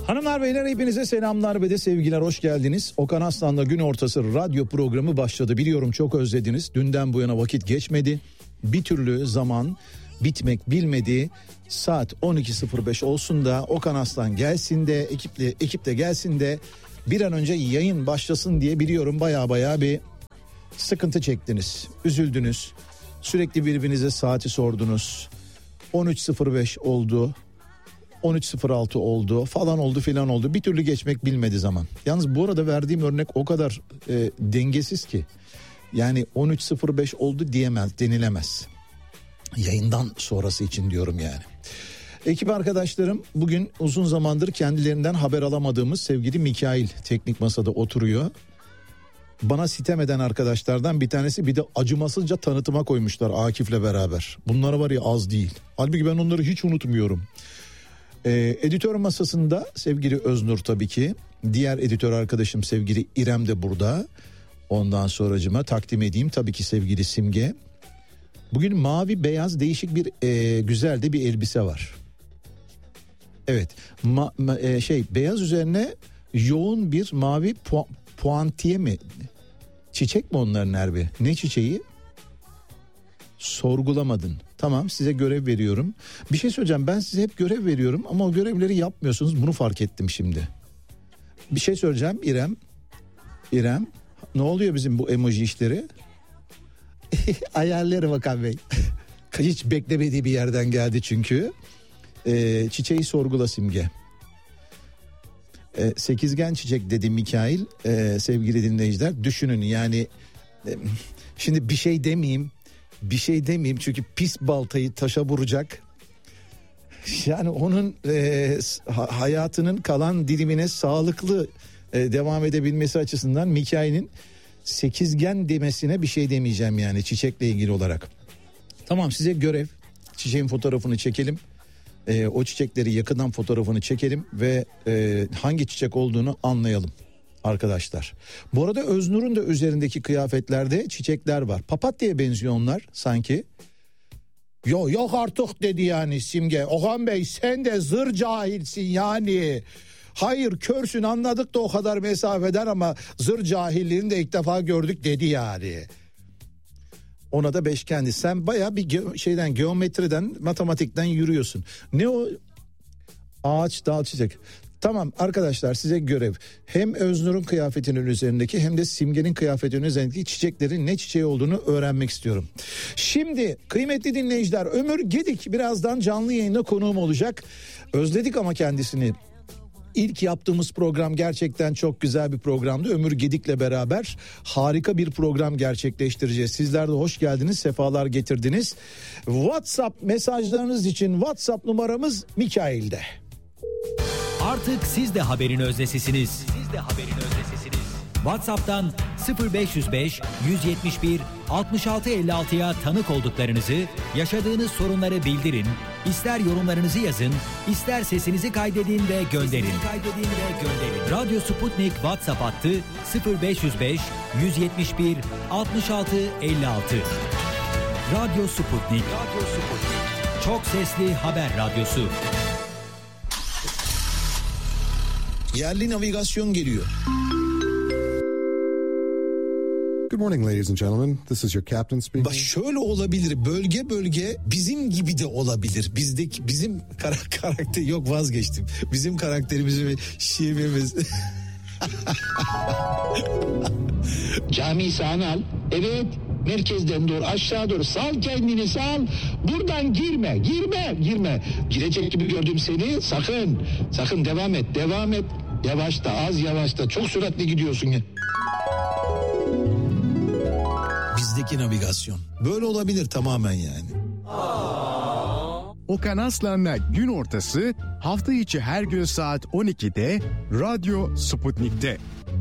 Hanımlar beyler hepinize selamlar ve de sevgiler, hoş geldiniz. Okan Aslan'la Gün Ortası radyo programı başladı. Biliyorum çok özlediniz. Dünden bu yana vakit geçmedi. Bir türlü zaman bitmek bilmedi. Saat 12.05 olsun da Okan Aslan gelsin de ekip de gelsin de bir an önce yayın başlasın diye biliyorum baya bir sıkıntı çektiniz. Üzüldünüz. Sürekli birbirinize saati sordunuz. 13.05 oldu. 13.06 oldu falan oldu filan oldu. Bir türlü geçmek bilmedi zaman. Yalnız bu arada verdiğim örnek o kadar dengesiz ki. Yani 13.05 oldu denilemez. Yayından sonrası için diyorum yani. Ekip arkadaşlarım bugün uzun zamandır kendilerinden haber alamadığımız sevgili Mikail teknik masada oturuyor. Bana sitem eden arkadaşlardan bir tanesi, bir de acımasızca tanıtıma koymuşlar Akif'le beraber. Bunlar var ya az değil. Halbuki ben onları hiç unutmuyorum. Editör masasında sevgili Öznur tabii ki. Diğer editör arkadaşım sevgili İrem de burada. Ondan sonracıma takdim edeyim tabii ki sevgili Simge. Bugün mavi beyaz değişik bir güzel de bir elbise var. Evet beyaz üzerine yoğun bir mavi puantiye mi? Çiçek mi onların Erbi? Ne çiçeği? Sorgulamadın. Tamam, size görev veriyorum. Bir şey söyleyeceğim, ben size hep görev veriyorum ama o görevleri yapmıyorsunuz, bunu fark ettim şimdi. Bir şey söyleyeceğim İrem ne oluyor bizim bu emoji işleri? Ayarları Bakan Bey. Hiç beklemediği bir yerden geldi çünkü. Çiçeği sorgula Simge. Sekizgen çiçek dedi Mikail. Sevgili dinleyiciler düşünün yani şimdi bir şey demeyeyim çünkü pis baltayı taşa vuracak. Yani onun hayatının kalan dilimine sağlıklı devam edebilmesi açısından Mikail'in sekizgen demesine bir şey demeyeceğim yani çiçekle ilgili olarak. Tamam, size görev, çiçeğin fotoğrafını çekelim. O çiçekleri yakından fotoğrafını çekelim ve hangi çiçek olduğunu anlayalım arkadaşlar. Bu arada Öznur'un da üzerindeki kıyafetlerde çiçekler var. Papatya'ya benziyor onlar sanki. Yok artık dedi yani Simge. Okan Bey sen de zır cahilsin yani. Hayır körsün anladık da o kadar mesafeden ama zır cahilliğini de ilk defa gördük dedi yani. Ona da beşkendi. Sen bayağı bir geometriden, matematikten yürüyorsun. Ne o? Ağaç, dal, çiçek. Tamam arkadaşlar, size görev. Hem Öznur'un kıyafetinin üzerindeki hem de Simge'nin kıyafetinin üzerindeki çiçeklerin ne çiçeği olduğunu öğrenmek istiyorum. Şimdi kıymetli dinleyiciler, Ömür Gedik birazdan canlı yayında konuğum olacak. Özledik ama kendisini. İlk yaptığımız program gerçekten çok güzel bir programdı. Ömür Gedik'le beraber harika bir program gerçekleştireceğiz. Sizler de hoş geldiniz, sefalar getirdiniz. WhatsApp mesajlarınız için WhatsApp numaramız Mikail'de. Artık siz de haberin özdesisiniz. WhatsApp'tan 0505 171 6656'ya tanık olduklarınızı, yaşadığınız sorunları bildirin, ister yorumlarınızı yazın, ister sesinizi kaydedin ve gönderin. Radyo Sputnik WhatsApp hattı 0505 171 6656. Radyo Sputnik. Çok sesli haber radyosu. Yerli navigasyon geliyor. Good morning, ladies and gentlemen. This is your captain speaking. Bak şöyle olabilir, bölge bizim gibi de olabilir. Bizim karakter yok, vazgeçtim. Bizim karakterimiz ve şivemiz. Cami sağına al. Evet. Merkezden doğru aşağı doğru sal kendini sal. Buradan girme. Girecek gibi gördüm seni. Sakın devam et. Yavaşta, az yavaşta. Çok süratli gidiyorsun ya. Bizdeki navigasyon. Böyle olabilir tamamen yani. Okan Aslan'la Gün Ortası hafta içi her gün saat 12'de Radyo Sputnik'te.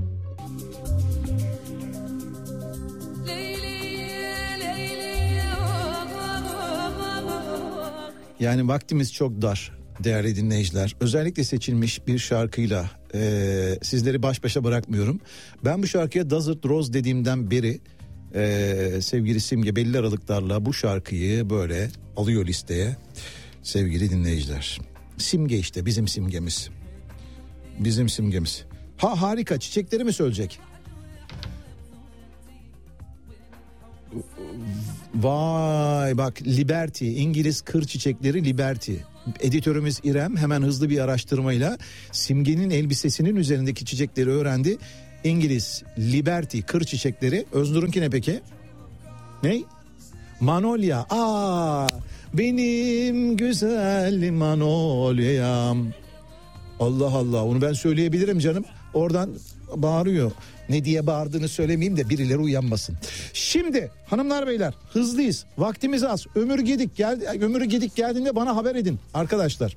Yani vaktimiz çok dar değerli dinleyiciler. Özellikle seçilmiş bir şarkıyla sizleri baş başa bırakmıyorum. Ben bu şarkıya Desert Rose dediğimden beri sevgili Simge belli aralıklarla bu şarkıyı böyle alıyor listeye sevgili dinleyiciler. Simge işte bizim simgemiz. bizim simgemiz. Ha harika, çiçekleri mi söyleyecek? Vay bak, Liberty, İngiliz kır çiçekleri Liberty. Editörümüz İrem hemen hızlı bir araştırmayla simgenin elbisesinin üzerindeki çiçekleri öğrendi. İngiliz Liberty kır çiçekleri. Öznur'unki ne peki? Ne? Manolya. Benim güzel Manolya'm. Allah Allah, onu ben söyleyebilirim canım. Oradan bağırıyor. Ne diye bağırdığını söylemeyeyim de birileri uyanmasın. Şimdi hanımlar beyler, hızlıyız. Vaktimiz az. Ömür Gedik geldiğinde bana haber edin arkadaşlar.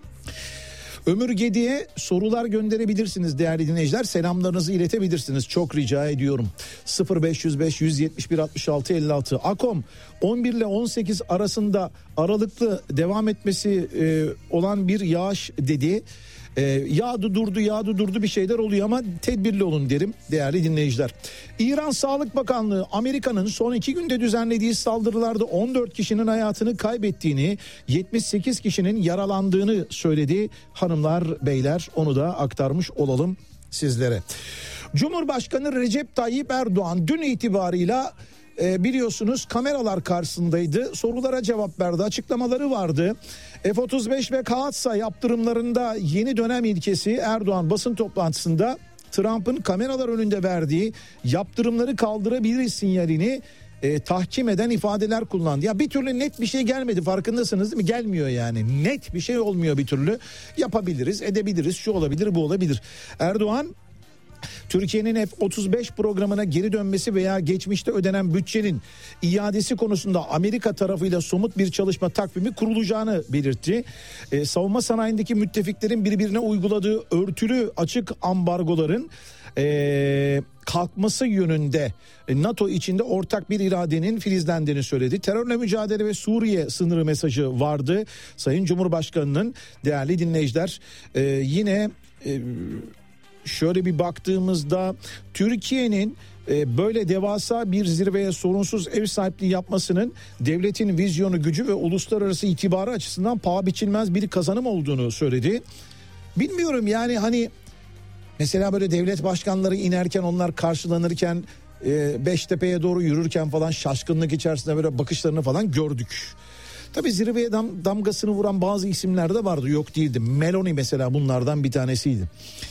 Ömür Gedik'e sorular gönderebilirsiniz değerli dinleyiciler. Selamlarınızı iletebilirsiniz. Çok rica ediyorum. 0505 171 66 56. Akom 11 ile 18 arasında aralıklı devam etmesi olan bir yağış dedi. Yağdı durdu bir şeyler oluyor ama tedbirli olun derim değerli dinleyiciler. İran Sağlık Bakanlığı Amerika'nın son 2 günde düzenlediği saldırılarda 14 kişinin hayatını kaybettiğini, 78 kişinin yaralandığını söyledi. Hanımlar beyler, onu da aktarmış olalım sizlere. Cumhurbaşkanı Recep Tayyip Erdoğan dün itibarıyla biliyorsunuz kameralar karşısındaydı. Sorulara cevap verdi, açıklamaları vardı. F-35 ve Kaatsa yaptırımlarında yeni dönem ilkesi. Erdoğan basın toplantısında Trump'ın kameralar önünde verdiği yaptırımları kaldırabiliriz sinyalini tahkim eden ifadeler kullandı. Ya bir türlü net bir şey gelmedi, farkındasınız değil mi? Gelmiyor yani, net bir şey olmuyor bir türlü. Yapabiliriz, edebiliriz, şu olabilir, bu olabilir. Erdoğan Türkiye'nin F-35 programına geri dönmesi veya geçmişte ödenen bütçenin iadesi konusunda Amerika tarafıyla somut bir çalışma takvimi kurulacağını belirtti. Savunma sanayindeki müttefiklerin birbirine uyguladığı örtülü açık ambargoların kalkması yönünde NATO içinde ortak bir iradenin filizlendiğini söyledi. Terörle mücadele ve Suriye sınırı mesajı vardı Sayın Cumhurbaşkanı'nın. Değerli dinleyiciler, yine şöyle bir baktığımızda Türkiye'nin böyle devasa bir zirveye sorunsuz ev sahipliği yapmasının devletin vizyonu, gücü ve uluslararası itibarı açısından paha biçilmez bir kazanım olduğunu söyledi. Bilmiyorum yani, hani mesela böyle devlet başkanları inerken, onlar karşılanırken Beştepe'ye doğru yürürken falan şaşkınlık içerisinde böyle bakışlarını falan gördük. Tabii zirveye damgasını vuran bazı isimler de vardı, yok değildi. Meloni mesela bunlardan bir tanesiydi.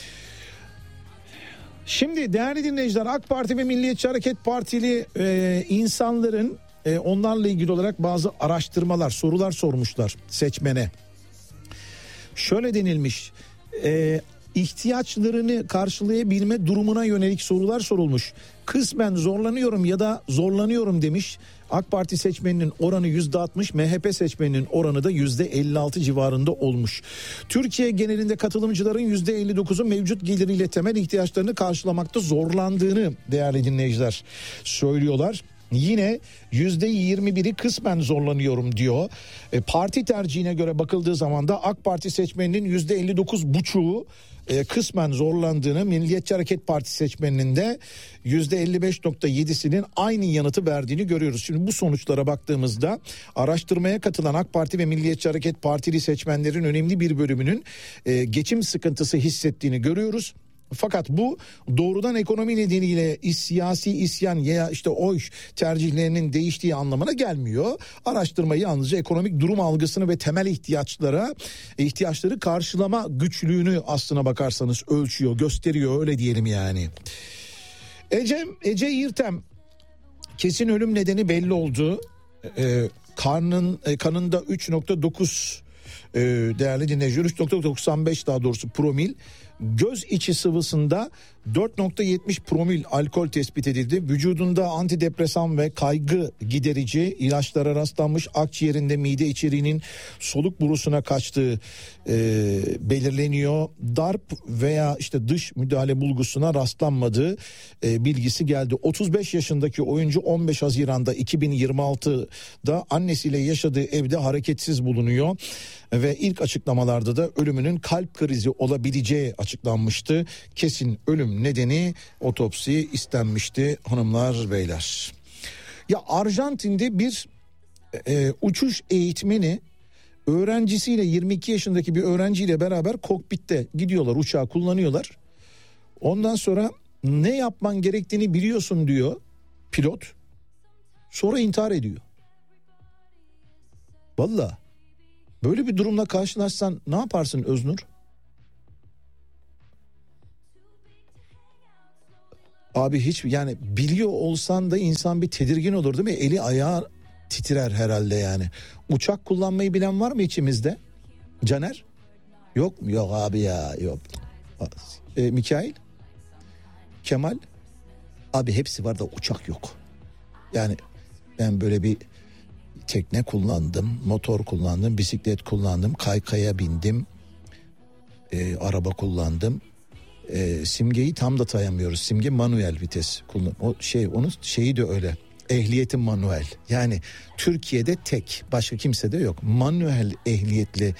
Şimdi değerli dinleyiciler, AK Parti ve Milliyetçi Hareket Partili insanların onlarla ilgili olarak bazı araştırmalar, sorular sormuşlar seçmene. Şöyle denilmiş, ihtiyaçlarını karşılayabilme durumuna yönelik sorular sorulmuş. Kısmen zorlanıyorum ya da zorlanıyorum demiş. AK Parti seçmeninin oranı %60, MHP seçmeninin oranı da %56 civarında olmuş. Türkiye genelinde katılımcıların %59'u mevcut geliriyle temel ihtiyaçlarını karşılamakta zorlandığını değerli dinleyiciler söylüyorlar. Yine %21'i kısmen zorlanıyorum diyor. Parti tercihine göre bakıldığı zaman da AK Parti seçmeninin %59,5'u kısmen zorlandığını, Milliyetçi Hareket Partisi seçmeninin de %55,7'sinin aynı yanıtı verdiğini görüyoruz. Şimdi bu sonuçlara baktığımızda araştırmaya katılan AK Parti ve Milliyetçi Hareket Partili seçmenlerin önemli bir bölümünün geçim sıkıntısı hissettiğini görüyoruz. Fakat bu doğrudan ekonomi nedeniyle siyasi isyan ya işte oy tercihlerinin değiştiği anlamına gelmiyor. Araştırmayı yalnızca ekonomik durum algısını ve temel ihtiyaçları karşılama güçlüğünü aslına bakarsanız ölçüyor, gösteriyor, öyle diyelim yani. Ece İrtem kesin ölüm nedeni belli oldu. Kanında 3,9 değerli dinleyiciler, 3,95 daha doğrusu promil. Göz içi sıvısında 4,70 promil alkol tespit edildi. Vücudunda antidepresan ve kaygı giderici ilaçlara rastlanmış. Akciğerinde mide içeriğinin soluk borusuna kaçtığı belirleniyor. Darp veya işte dış müdahale bulgusuna rastlanmadığı bilgisi geldi. 35 yaşındaki oyuncu 15 Haziran'da 2026'da annesiyle yaşadığı evde hareketsiz bulunuyor. Ve ilk açıklamalarda da ölümünün kalp krizi olabileceği açıklanmıştı. Kesin ölüm nedeni otopsi istenmişti hanımlar beyler. Ya Arjantin'de bir uçuş eğitmeni öğrencisiyle 22 yaşındaki bir öğrenciyle beraber kokpitte gidiyorlar, uçağı kullanıyorlar. Ondan sonra ne yapman gerektiğini biliyorsun diyor pilot. Sonra intihar ediyor. Vallahi böyle bir durumla karşılaşsan ne yaparsın Öznur? Abi hiç yani biliyor olsan da insan bir tedirgin olur değil mi? Eli ayağı titrer herhalde yani. Uçak kullanmayı bilen var mı içimizde? Caner? Yok mu? Yok abi ya yok. Mikail? Kemal? Abi hepsi var da uçak yok. Yani ben böyle bir tekne kullandım, motor kullandım, bisiklet kullandım, kaykaya bindim, araba kullandım. Simgeyi tam da sayamıyoruz. Simge manuel vites kullan. O şey, onun şeyi de öyle. Ehliyetin manuel. Yani Türkiye'de tek, başka kimse de yok. Manuel ehliyetli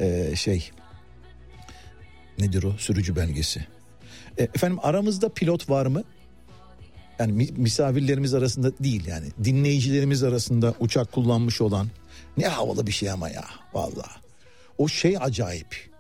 nedir o? Sürücü belgesi. Efendim aramızda pilot var mı? Yani misafirlerimiz arasında değil yani. Dinleyicilerimiz arasında uçak kullanmış olan. Ne havalı bir şey ama ya. Vallahi. O şey acayip.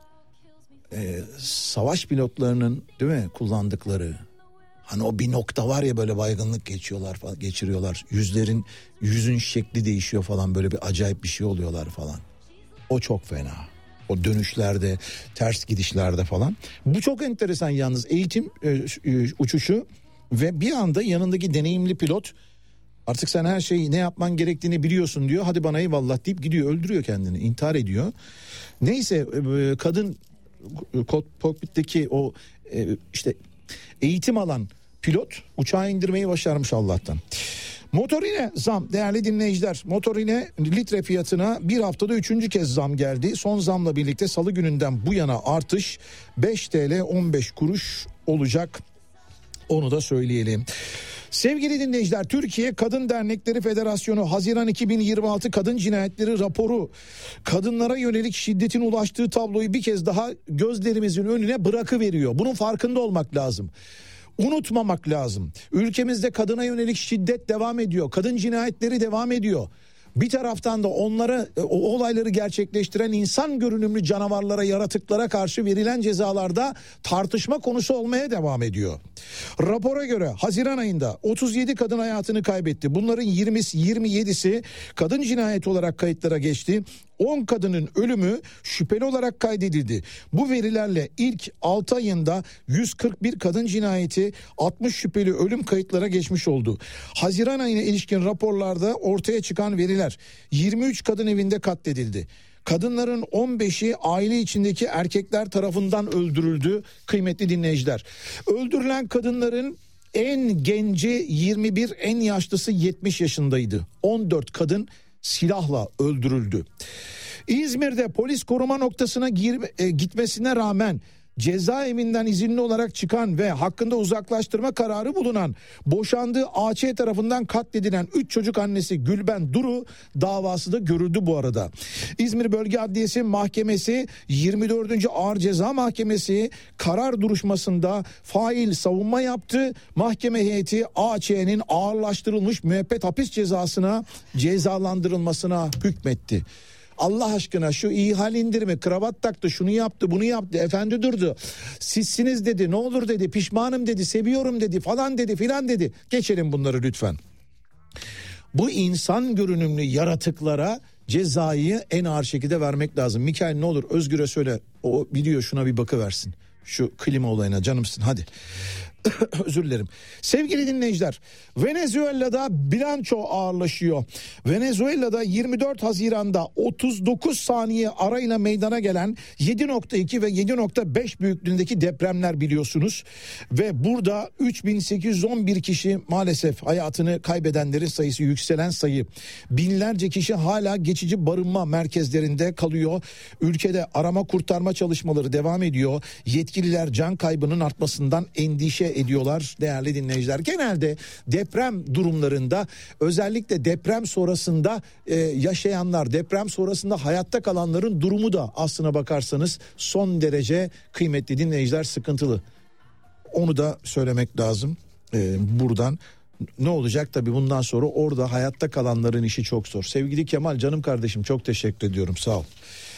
Savaş pilotlarının değil mi kullandıkları, hani o bir nokta var ya böyle baygınlık geçiriyorlar, yüzün şekli değişiyor falan, böyle bir acayip bir şey oluyorlar falan. O çok fena. O dönüşlerde, ters gidişlerde falan. Bu çok enteresan yalnız, eğitim uçuşu ve bir anda yanındaki deneyimli pilot artık sen her şeyi ne yapman gerektiğini biliyorsun diyor. Hadi bana eyvallah deyip gidiyor, öldürüyor kendini, intihar ediyor. Neyse kadın kokpitteki o işte eğitim alan pilot uçağı indirmeyi başarmış Allah'tan. Motorine zam değerli dinleyiciler. Motorine litre fiyatına bir haftada 3. kez zam geldi. Son zamla birlikte salı gününden bu yana artış 5 TL 15 kuruş olacak. Onu da söyleyelim. Sevgili dinleyiciler, Türkiye Kadın Dernekleri Federasyonu Haziran 2026 kadın cinayetleri raporu kadınlara yönelik şiddetin ulaştığı tabloyu bir kez daha gözlerimizin önüne bırakıveriyor. Bunun farkında olmak lazım. Unutmamak lazım. Ülkemizde kadına yönelik şiddet devam ediyor. Kadın cinayetleri devam ediyor. Bir taraftan da onlara, o olayları gerçekleştiren insan görünümlü canavarlara, yaratıklara karşı verilen cezalarda tartışma konusu olmaya devam ediyor. Rapora göre Haziran ayında 37 kadın hayatını kaybetti. Bunların 27'si kadın cinayeti olarak kayıtlara geçti. 10 kadının ölümü şüpheli olarak kaydedildi. Bu verilerle ilk 6 ayında 141 kadın cinayeti, 60 şüpheli ölüm kayıtlara geçmiş oldu. Haziran ayına ilişkin raporlarda ortaya çıkan veriler: 23 kadın evinde katledildi. Kadınların 15'i aile içindeki erkekler tarafından öldürüldü kıymetli dinleyiciler. Öldürülen kadınların en genci 21, en yaşlısı 70 yaşındaydı. 14 kadın silahla öldürüldü. İzmir'de polis koruma noktasına gitmesine rağmen cezaevinden izinli olarak çıkan ve hakkında uzaklaştırma kararı bulunan, boşandığı AÇ tarafından katledilen 3 çocuk annesi Gülben Duru davası da görüldü bu arada. İzmir Bölge Adliyesi Mahkemesi 24. Ağır Ceza Mahkemesi karar duruşmasında fail savunma yaptı. Mahkeme heyeti AÇ'nin ağırlaştırılmış müebbet hapis cezasına cezalandırılmasına hükmetti. Allah aşkına şu ihale indirimi, kravat taktı, şunu yaptı, bunu yaptı, efendi durdu. Sizsiniz dedi, ne olur dedi, pişmanım dedi, seviyorum dedi, falan dedi, filan dedi. Geçelim bunları lütfen. Bu insan görünümlü yaratıklara cezayı en ağır şekilde vermek lazım. Mikail ne olur Özgür'e söyle, o biliyor, şuna bir bakıversin. Şu klima olayına, canımsın hadi. Özür dilerim. Sevgili dinleyiciler, Venezuela'da bilanço ağırlaşıyor. Venezuela'da 24 Haziran'da 39 saniye arayla meydana gelen 7.2 ve 7.5 büyüklüğündeki depremler biliyorsunuz. Ve burada 3811 kişi maalesef hayatını kaybedenlerin sayısı, yükselen sayı. Binlerce kişi hala geçici barınma merkezlerinde kalıyor. Ülkede arama kurtarma çalışmaları devam ediyor. Yetkililer can kaybının artmasından endişe ediyorlar değerli dinleyiciler. Genelde deprem durumlarında, özellikle deprem sonrasında yaşayanlar, deprem sonrasında hayatta kalanların durumu da aslına bakarsanız son derece kıymetli dinleyiciler sıkıntılı. Onu da söylemek lazım buradan. Ne olacak tabii bundan sonra, orada hayatta kalanların işi çok zor. Sevgili Kemal, canım kardeşim, çok teşekkür ediyorum, sağ ol.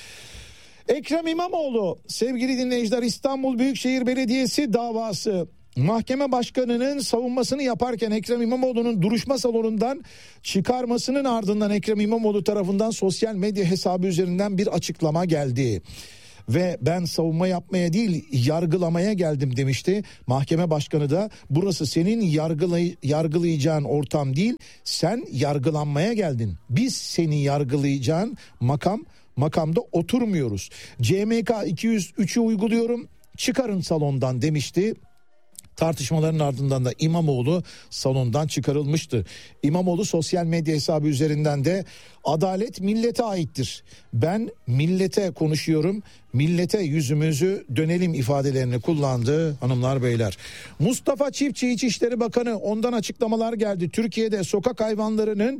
Ekrem İmamoğlu, sevgili dinleyiciler, İstanbul Büyükşehir Belediyesi davası. Mahkeme başkanının savunmasını yaparken Ekrem İmamoğlu'nun duruşma salonundan çıkarmasının ardından Ekrem İmamoğlu tarafından sosyal medya hesabı üzerinden bir açıklama geldi. Ve ben savunma yapmaya değil yargılamaya geldim demişti. Mahkeme başkanı da burası senin yargılayacağın ortam değil, sen yargılanmaya geldin. Biz seni yargılayacağın makamda oturmuyoruz. CMK 203'ü uyguluyorum, çıkarın salondan demişti. Tartışmaların ardından da İmamoğlu salondan çıkarılmıştı. İmamoğlu sosyal medya hesabı üzerinden de adalet millete aittir. Ben millete konuşuyorum, millete yüzümüzü dönelim ifadelerini kullandı hanımlar beyler. Mustafa Çiftçi İçişleri Bakanı, ondan açıklamalar geldi. Türkiye'de sokak hayvanlarının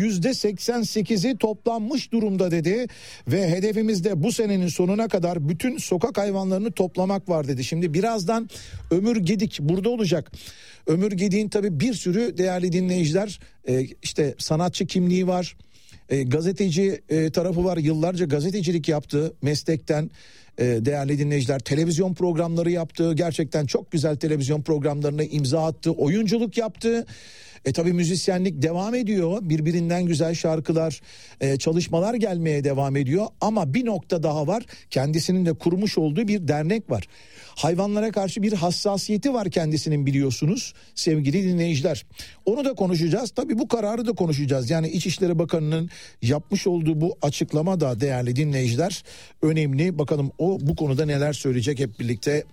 %88'i toplanmış durumda dedi ve hedefimizde bu senenin sonuna kadar bütün sokak hayvanlarını toplamak var dedi. Şimdi birazdan Ömür Gedik burada olacak. Ömür Gedik'in tabii bir sürü değerli dinleyiciler işte sanatçı kimliği var. Gazeteci tarafı var, yıllarca gazetecilik yaptı meslekten, değerli dinleyiciler, televizyon programları yaptı, gerçekten çok güzel televizyon programlarına imza attı, oyunculuk yaptı. Tabii müzisyenlik devam ediyor, birbirinden güzel şarkılar, çalışmalar gelmeye devam ediyor ama bir nokta daha var, kendisinin de kurmuş olduğu bir dernek var. Hayvanlara karşı bir hassasiyeti var kendisinin, biliyorsunuz sevgili dinleyiciler. Onu da konuşacağız. Tabii bu kararı da konuşacağız. Yani İçişleri Bakanı'nın yapmış olduğu bu açıklama da değerli dinleyiciler önemli. Bakalım o bu konuda neler söyleyecek, hep birlikte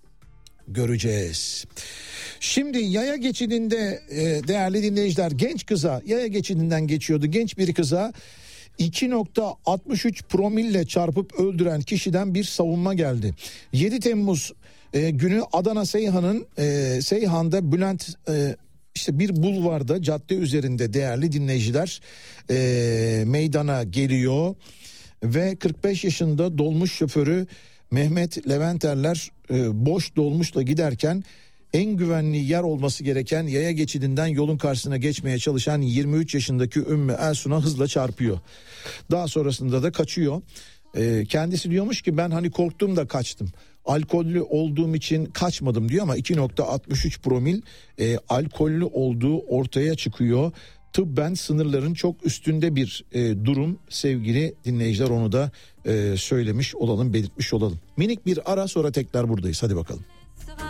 göreceğiz. Şimdi yaya geçidinde değerli dinleyiciler, genç kıza, yaya geçidinden geçiyordu, genç bir kıza 2.63 promille çarpıp öldüren kişiden bir savunma geldi. 7 Temmuz günü Adana Seyhan'da Bülent işte bir bulvarda, cadde üzerinde değerli dinleyiciler meydana geliyor ve 45 yaşında dolmuş şoförü Mehmet Leventerler boş dolmuşla giderken en güvenli yer olması gereken yaya geçidinden yolun karşısına geçmeye çalışan 23 yaşındaki Ümmü Elsun'a hızla çarpıyor. Daha sonrasında da kaçıyor. Kendisi diyormuş ki ben hani korktum da kaçtım. Alkollü olduğum için kaçmadım diyor ama 2.63 promil alkollü olduğu ortaya çıkıyor. Tıbben sınırların çok üstünde bir durum sevgili dinleyiciler, onu da söylemiş olalım, belirtmiş olalım. Minik bir ara, sonra tekrar buradayız, hadi bakalım.